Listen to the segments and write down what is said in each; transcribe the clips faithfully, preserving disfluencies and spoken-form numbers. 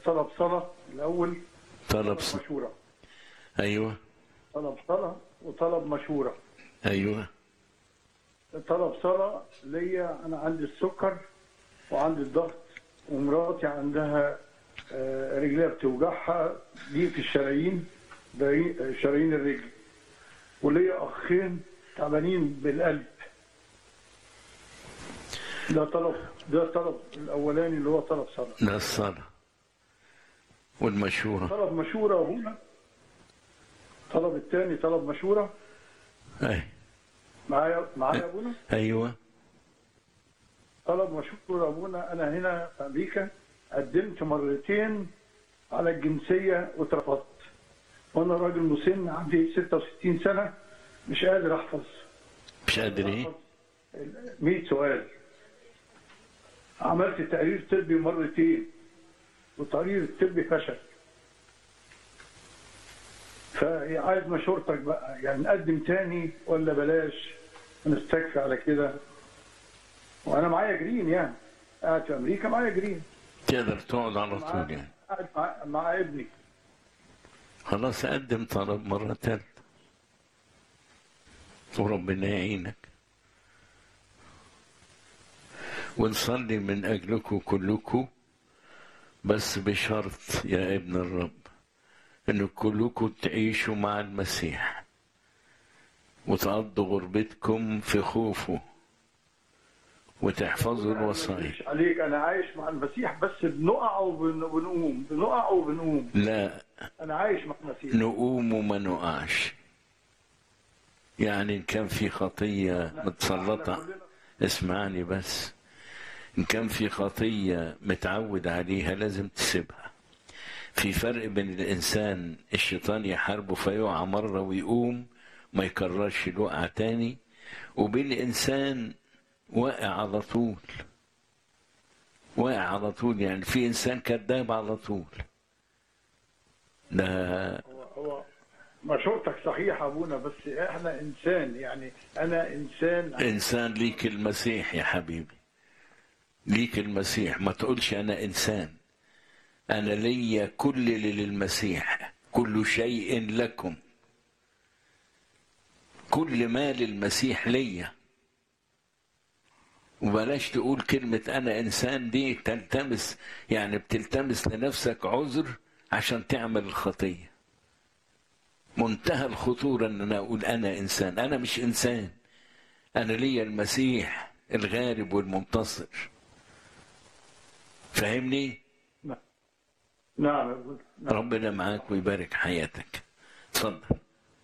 طلب صلاة الأول. طلب ص... مشورة. ايوه طلب صلاة وطلب مشورة. ايوه طلب صلاة ليا، أنا عندي السكر وعندي الضغط، ومراتي عندها آه، رجليها بتوجعها، ضيق في الشرايين، ضيق- شرايين الرجل. وليا أخين تعبانين بالقلب. ده طلب ده طلب الأولاني اللي هو طلب صلاة. ده الصلاة والمشورة. طلب مشورة هنا. طلب الثاني طلب مشورة. أي. معايا معايا أبونا. ايوه طلب مشورة أبونا. أنا هنا في أمريكا قدمت مرتين على الجنسية واترفضت، وأنا راجل مسن عندي ستة وستين سنة، مش قادر أحفظ مش قادر ايه؟ مية سؤال. عملت تقرير طبي مرتين والتقرير الطبي فشل. فعايز مشورتك بقى، يعني نقدم تاني ولا بلاش ونستكفي على كده؟ وانا معايا جرين، يعني قاعد في امريكا معايا جرين، تقدر تقعد على مع طول يعني. قاعد مع, مع ابني. خلاص قدم طلب مرة تالتة وربنا يعينك، ونصلي من أجلكم كلكم، بس بشرط يا ابن الرب إن كلكم تعيشوا مع المسيح وتقضوا غربتكم في خوفه وتحفظوا الوصايا. مش عليك، انا عايش مع المسيح، بس بنقع وبنقوم، بنقع وبنقوم. لا، انا عايش مع المسيح. نقوم وما نقعش. يعني إن كان في خطية متسلطة، اسمعني بس، إن كان في خطية متعود عليها لازم تسيبها. في فرق بين الإنسان الشيطان يحاربه فيقع مرة ويقوم ما يكررش الوقعة تاني، وبين الإنسان واقع على طول، واقع على طول. يعني في إنسان كذاب على طول. ده هو هو مشورتك صحيحة أبونا، بس إحنا إنسان، يعني أنا إنسان. إنسان ليك المسيح يا حبيبي، ليك المسيح. ما تقولش أنا إنسان، أنا ليا كل اللي للمسيح، كل شيء لكم، كل ما للمسيح ليا. وبلاش تقول كلمة أنا إنسان، دي تلتمس، يعني بتلتمس لنفسك عذر عشان تعمل الخطية. منتهى الخطورة أن أنا أقول أنا إنسان. أنا مش إنسان، أنا ليا المسيح الغالب والمنتصر. فاهمني؟ نعم يا أبونا. نعم. ربنا معاك ويبارك حياتك. اتفضل.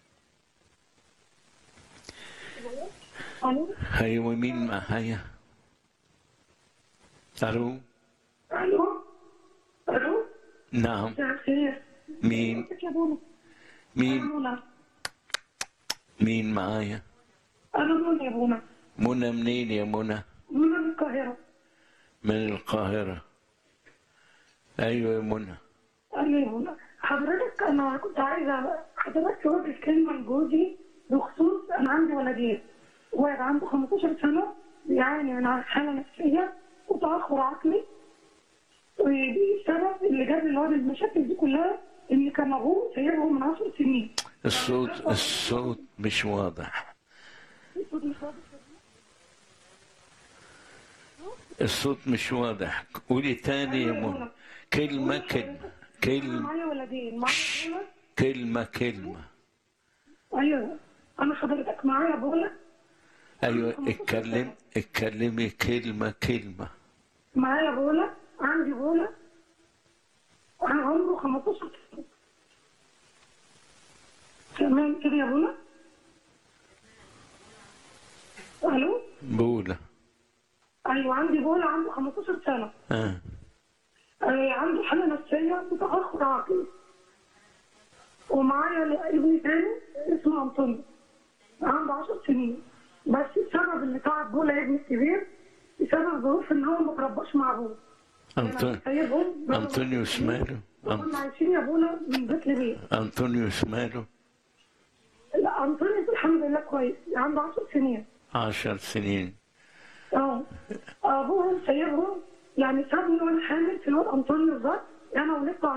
الو ايوه، مين معايا؟ الو. الو الو نعم. مساء الخير. مين ازيك يا بونا؟ مين أنا منى. مين معايا؟ انا منى يا بونا. منى منين يا منى؟ منى من القاهرة. من القاهرة. ايوه يا منى. ايوه يا بونا، حضرتك انا كنت عايزة حضرتك توجه كلمة لجوزي بخصوص انا عندي ولدين. واحد عنده خمستاشر سنة بيعاني من حالة نفسية وتأخر عقلي، والسبب اللي جاب الواد المشاكل دي كلها ان كان ابوه سايبه من عشر سنين. الصوت الصوت مش واضح. الصوت مش واضح. قولي تاني يا منى. كلمة كلمة كلمة معايا ولدين، معايا ولد. كلمة كلمة. ايوه انا حضرتك معايا بولا. ايوه اتكلم اتكلمي كلمة كلمة. معايا بولا، عندي بولا، انا عمره خمستاشر سنة. تمام كده يا بولا؟ الو. بولا. ايوه عندي بولا عنده خمستاشر سنة. اه آه عنده حالة نفسية وتأخر عقلي. ومعايا ابني تاني اسمه أنطونيو عنده عشر سنين. بس السبب اللي تعب بولا ابني الكبير بسبب ظروف ان هو ما ترباش مع ابوه. أنطونيو أنطونيو ماله؟ كنا عايشين يا ابونا من بيت لبيت. أنطونيو ماله؟ لا أنطونيو الحمد لله كويس، عنده عشر سنين. عشر سنين. اه ابوهم سايبهم، يعني سابني وانا حامل في الواد أنطونيو بالظبط انا ولدته